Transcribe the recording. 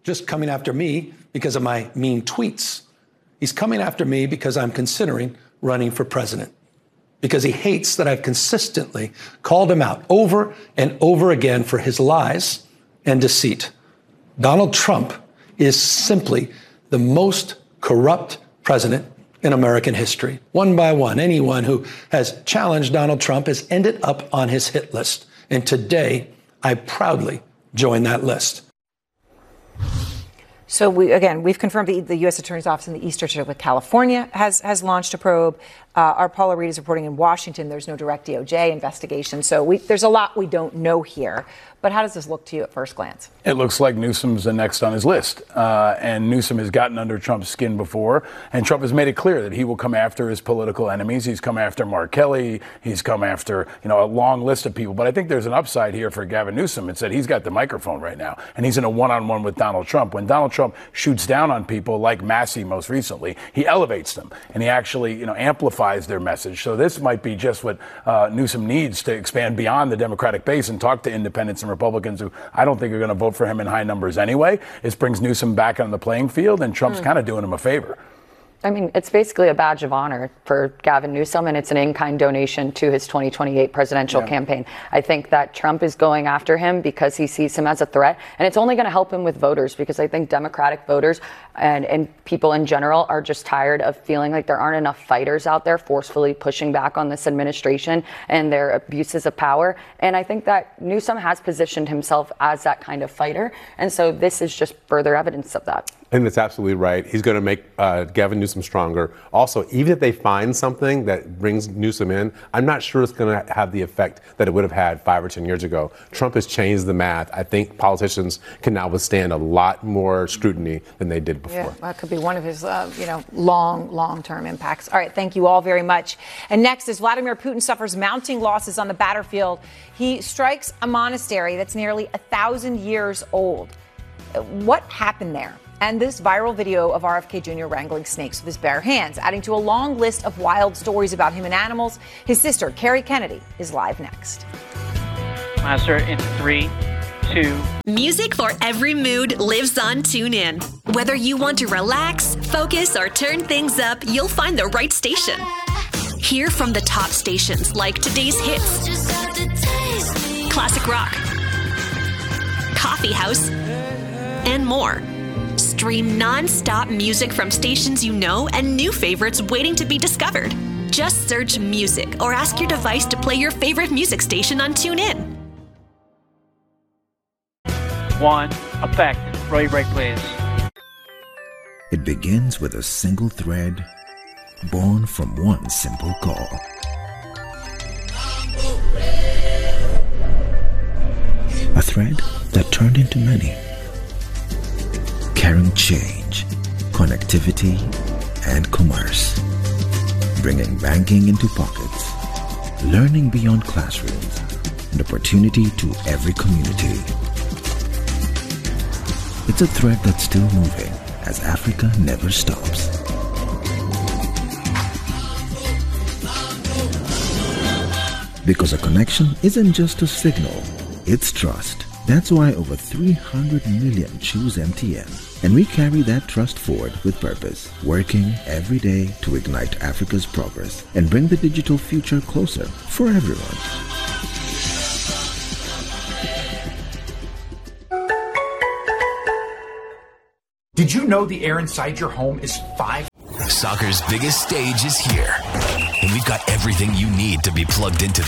just coming after me because of my mean tweets. He's coming after me because I'm considering running for president, because he hates that I've consistently called him out over and over again for his lies and deceit. Donald Trump is simply the most corrupt president in American history. One by one, anyone who has challenged Donald Trump has ended up on his hit list. And today, I proudly join that list. So we've confirmed the U.S. Attorney's Office in the Eastern District of California has launched a probe. Our Paula Reed is reporting in Washington. There's no direct DOJ investigation. So there's a lot we don't know here. But how does this look to you at first glance? It looks like Newsom's the next on his list. And Newsom has gotten under Trump's skin before. And Trump has made it clear that he will come after his political enemies. He's come after Mark Kelly. He's come after, a long list of people. But I think there's an upside here for Gavin Newsom. It's that he's got the microphone right now. And he's in a one-on-one with Donald Trump. When Donald Trump shoots down on people like Massey most recently, he elevates them. And he actually, amplifies their message. So this might be just what Newsom needs to expand beyond the Democratic base and talk to independents and Republicans who I don't think are going to vote for him in high numbers anyway. This brings Newsom back on the playing field, and Trump's kind of doing him a favor. I mean, it's basically a badge of honor for Gavin Newsom, and it's an in-kind donation to his 2028 presidential campaign. I think that Trump is going after him because he sees him as a threat, and it's only going to help him with voters, because I think Democratic voters and people in general are just tired of feeling like there aren't enough fighters out there forcefully pushing back on this administration and their abuses of power. And I think that Newsom has positioned himself as that kind of fighter, and so this is just further evidence of that. And that's absolutely right. He's going to make Gavin Newsom stronger. Also, even if they find something that brings Newsom in, I'm not sure it's going to have the effect that it would have had 5 or 10 years ago. Trump has changed the math. I think politicians can now withstand a lot more scrutiny than they did before. Yeah, that could be one of his, long-term impacts. All right, thank you all very much. And next, as Vladimir Putin suffers mounting losses on the battlefield, he strikes a monastery that's nearly 1,000 years old. What happened there? And this viral video of RFK Jr. wrangling snakes with his bare hands, adding to a long list of wild stories about him and animals. His sister, Carrie Kennedy, is live next. Master in 3, 2. Music for every mood lives on TuneIn. Whether you want to relax, focus, or turn things up, you'll find the right station. Hear from the top stations like today's hits, classic rock, coffee house, and more. Stream non-stop music from stations you know and new favorites waiting to be discovered. Just search music or ask your device to play your favorite music station on TuneIn. 1, effect. Roll your break, please. It begins with a single thread born from one simple call. A thread that turned into many. Carrying change, connectivity, and commerce. Bringing banking into pockets, learning beyond classrooms, and opportunity to every community. It's a thread that's still moving as Africa never stops. Because a connection isn't just a signal, it's trust. That's why over 300 million choose MTN. And we carry that trust forward with purpose, working every day to ignite Africa's progress and bring the digital future closer for everyone. Did you know the air inside your home is 5? Soccer's biggest stage is here, and we've got everything you need to be plugged into